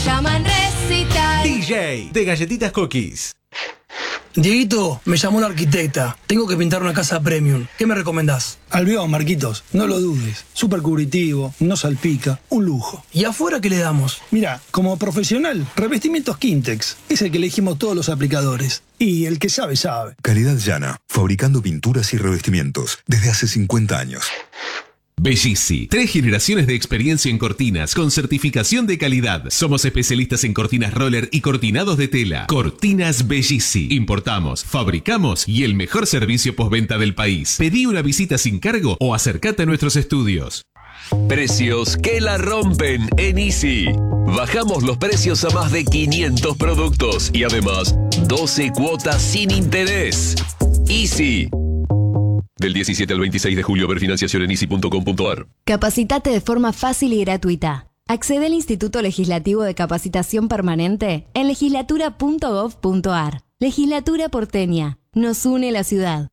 llaman Recital. DJ de Galletitas Cookies. Dieguito, me llamó la arquitecta. Tengo que pintar una casa premium. ¿Qué me recomendás? Albión, Marquitos. No lo dudes. Súper cubritivo, no salpica. Un lujo. ¿Y afuera qué le damos? Mira, como profesional, revestimientos Quintex. Es el que elegimos todos los aplicadores. Y el que sabe, sabe. Calidad Llana. Fabricando pinturas y revestimientos. Desde hace 50 años. Bellisi, 3 generaciones de experiencia en cortinas con certificación de calidad. Somos especialistas en cortinas roller y cortinados de tela. Cortinas Bellisi. Importamos, fabricamos y el mejor servicio postventa del país. Pedí una visita sin cargo o acércate a nuestros estudios. Precios que la rompen en Easy. Bajamos los precios a más de 500 productos y además 12 cuotas sin interés. Easy. Del 17 al 26 de julio, ver financiación en easy.com.ar. Capacitate de forma fácil y gratuita. Accede al Instituto Legislativo de Capacitación Permanente en legislatura.gov.ar. Legislatura porteña. Nos une la ciudad.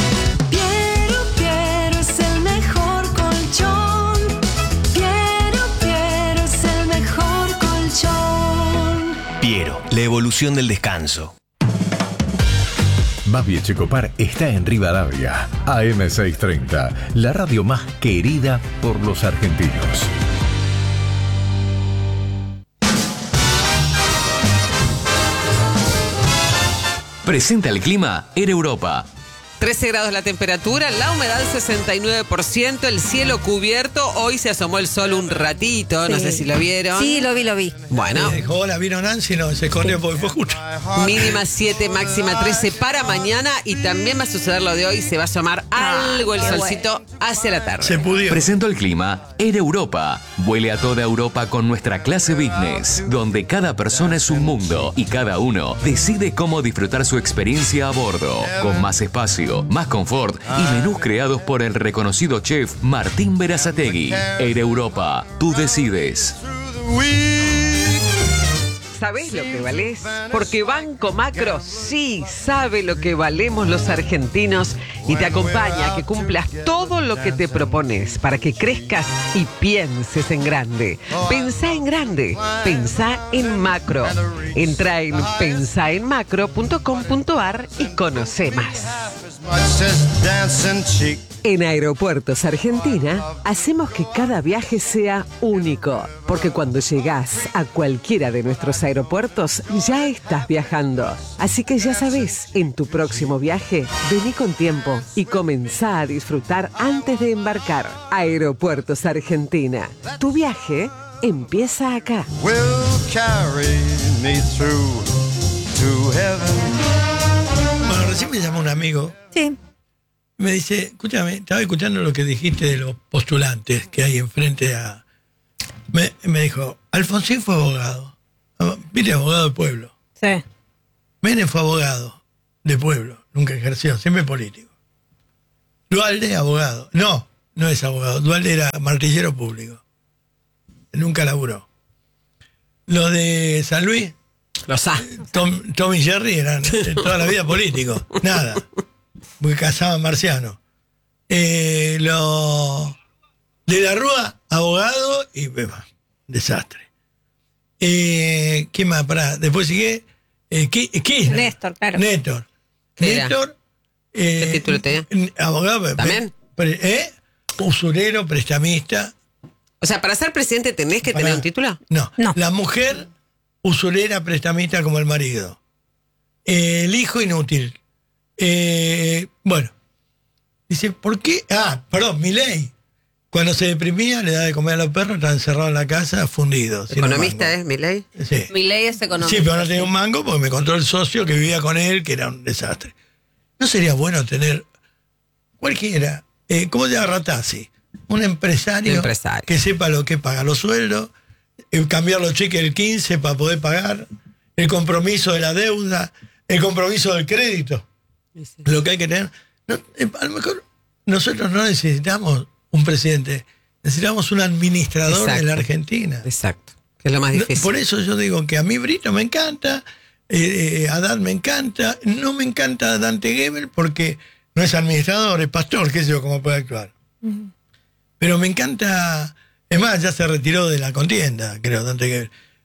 Piero es el mejor colchón. Piero es el mejor colchón. Piero, la evolución del descanso. Babi Echecopar está en Rivadavia, AM630, la radio más querida por los argentinos. Presenta el clima en Europa. 13 grados la temperatura, la humedad 69%, el cielo cubierto. Hoy se asomó el sol un ratito, Sí. no sé si lo vieron. Sí, lo vi. Bueno. Dijo, hola, ¿vino Nancy? No, se corrió porque fue justo. Mínima 7, máxima 13 para mañana. Y también va a suceder lo de hoy, se va a asomar algo el qué solcito hacia la tarde. Se pudió. Presento el clima en Europa. Vuele a toda Europa con nuestra clase business, donde cada persona es un mundo y cada uno decide cómo disfrutar su experiencia a bordo, con más espacio, más confort y menús creados por el reconocido chef Martín Berazategui. En Europa, tú decides. ¿Sabés lo que valés? Porque Banco Macro sí sabe lo que valemos los argentinos y te acompaña a que cumplas todo lo que te propones para que crezcas y pienses en grande. Pensá en grande, pensá en macro. Entra en pensaenmacro.com.ar y conoce más. En Aeropuertos Argentina hacemos que cada viaje sea único, porque cuando llegás a cualquiera de nuestros aeropuertos ya estás viajando. Así que ya sabés, en tu próximo viaje, vení con tiempo y comenzá a disfrutar antes de embarcar. Aeropuertos Argentina. Tu viaje empieza acá. Bueno, recién me llamó un amigo. Sí. Me dice, escúchame, estaba escuchando lo que dijiste de los postulantes que hay enfrente a... Me dijo, Alfonsín fue abogado. Viste, abogado de pueblo. Sí. Menem fue abogado de pueblo, nunca ejerció, siempre político. Duhalde, abogado. No es abogado. Duhalde era martillero público. Nunca laburó. Los de San Luis, Los A. Tom y Jerry eran toda la vida políticos. Nada. Porque cazaban marcianos. Los de la Rúa, abogado y desastre. ¿Quién más? Pará. Después sigue Kirchner. Néstor, claro. Néstor. ¿Qué era? Néstor. ¿Qué título tenía? Abogado. ¿También? Usurero, prestamista. O sea, para ser presidente tenés que tener un título. No. No. La mujer, usurera, prestamista como el marido. El hijo, inútil. Bueno. Dice, ¿por qué? Milei. Cuando se deprimía, le daba de comer a los perros, estaba encerrado en la casa, fundido. ¿Economista es Milei? Sí. Milei es economista. Sí, pero no tenía un mango porque me contó el socio que vivía con él, que era un desastre. ¿No sería bueno tener cualquiera, ¿cómo se llama Ratazzi? Un empresario que sepa lo que paga los sueldos, cambiar los cheques del 15 para poder pagar, el compromiso de la deuda, el compromiso del crédito. Sí. Lo que hay que tener. No, a lo mejor nosotros no necesitamos un presidente, necesitamos un administrador en la Argentina. Exacto, que es lo más difícil. Por eso yo digo que a mí Brito me encanta, Haddad me encanta, no me encanta Dante Gebel porque no es administrador, es pastor, qué sé yo, cómo puede actuar. Pero me encanta, es más, ya se retiró de la contienda, creo, Dante Gebel.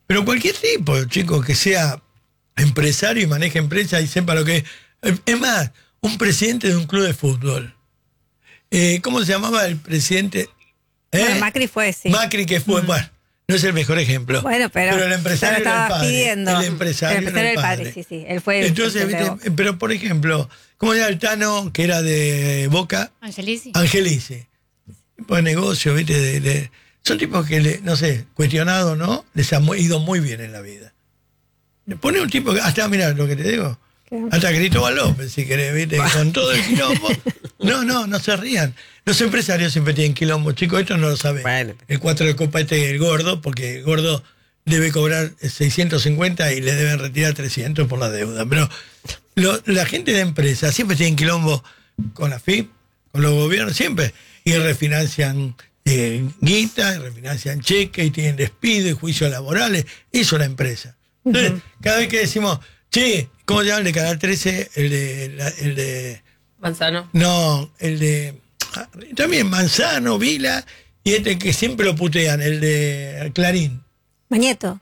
Pero cualquier tipo, chicos, que sea empresario y maneje empresa y sepa lo que es. Es más, un presidente de un club de fútbol. ¿Cómo se llamaba el presidente? Bueno, Macri fue, sí. Macri que fue, bueno, no es el mejor ejemplo. Bueno, pero el empresario era el padre. Pidiendo. El empresario era el padre. Sí. Él fue entonces, ¿viste? Pero por ejemplo, ¿cómo era el Tano, que era de Boca? Angelici. Tipo de negocio, ¿viste? Son tipos que, no sé, cuestionados, ¿no? Les ha ido muy bien en la vida. Pone un tipo que, hasta, mirá lo que te digo, hasta Cristóbal López, si querés, ¿viste? Con todo el quilombo. No se rían. Los empresarios siempre tienen quilombo, chicos, esto no lo saben. Bueno. El 4 de copa el gordo, porque el gordo debe cobrar 650 y le deben retirar 300 por la deuda. Pero la gente de empresa siempre tienen quilombo con la FIP, con los gobiernos, siempre. Y refinancian guita, refinancian cheques, y tienen despido y juicios laborales. Eso es la empresa. Entonces, cada vez que decimos, che, ¿cómo se llama el de Canal 13? El de Manzano. No, el de... También Manzano, Vila, y este que siempre lo putean, el de Clarín. Mañeto.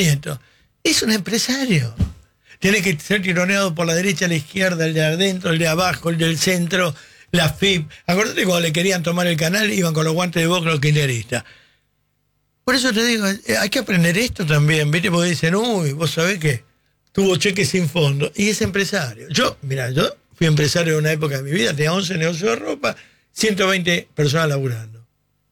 Es un empresario. Tiene que ser tironeado por la derecha, la izquierda, el de adentro, el de abajo, el del centro, la FIP. Acuérdate cuando le querían tomar el canal, iban con los guantes de boca los kirchneristas. Por eso te digo, hay que aprender esto también, ¿viste? Porque dicen, uy, vos sabés que tuvo cheque sin fondo. Y es empresario. Yo fui empresario en una época de mi vida, tenía 11 negocios de ropa, 120 personas laburando.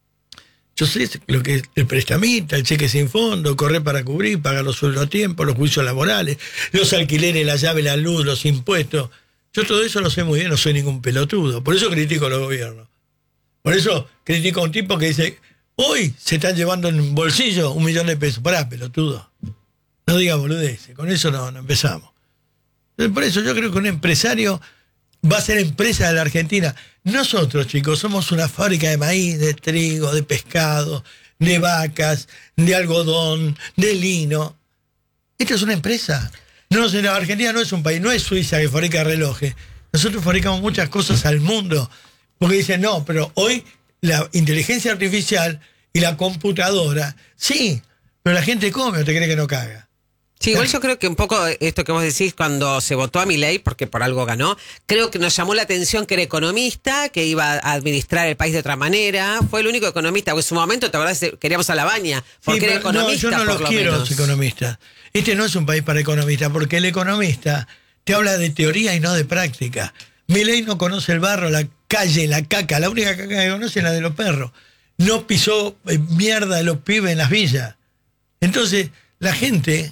Yo sé lo que es el prestamista, el cheque sin fondo, correr para cubrir, pagar los sueldos a tiempo, los juicios laborales, los alquileres, la llave, la luz, los impuestos. Yo todo eso lo sé muy bien, no soy ningún pelotudo. Por eso critico a los gobiernos. Por eso critico a un tipo que dice, hoy se están llevando en un bolsillo 1 millón de pesos. Pará, pelotudo. No diga boludeces, con eso no empezamos. Por eso yo creo que un empresario va a ser empresa de la Argentina. Nosotros, chicos, somos una fábrica de maíz, de trigo, de pescado, de vacas, de algodón, de lino. Esto es una empresa. La Argentina no es un país, no es Suiza que fabrica relojes. Nosotros fabricamos muchas cosas al mundo. Porque dicen, no, pero hoy la inteligencia artificial y la computadora, sí, pero la gente come o te cree que no caga. Sí, igual yo creo que un poco esto que vos decís cuando se votó a Milei, porque por algo ganó, creo que nos llamó la atención que era economista, que iba a administrar el país de otra manera. Fue el único economista, porque en su momento, ¿te acordás? Queríamos a La Baña, porque era economista. No, yo no los quiero los economistas. Este no es un país para economistas, porque el economista te habla de teoría y no de práctica. Milei no conoce el barro, la calle, la caca. La única caca que conoce es la de los perros. No pisó mierda de los pibes en las villas. Entonces, la gente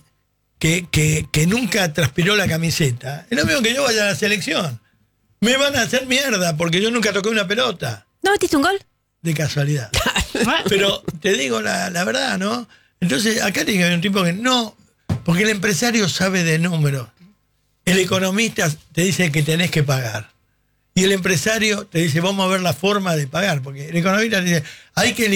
que nunca transpiró la camiseta, es lo mismo que yo vaya a la selección. Me van a hacer mierda porque yo nunca toqué una pelota. ¿No metiste un gol? De casualidad. Pero te digo la verdad, ¿no? Entonces, acá tiene que haber un tipo que no, porque el empresario sabe de números. El economista te dice que tenés que pagar. Y el empresario te dice, vamos a ver la forma de pagar. Porque el economista te dice, hay que